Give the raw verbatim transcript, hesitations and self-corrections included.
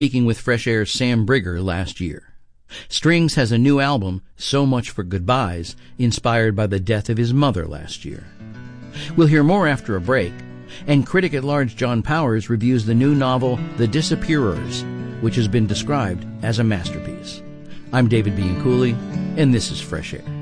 speaking with Fresh Air's Sam Brigger last year. Strings has a new album, So Much for Goodbyes, inspired by the death of his mother last year. We'll hear more after a break, and critic at large John Powers reviews the new novel The Disappearers, which has been described as a masterpiece. I'm David Bianculli, and this is Fresh Air.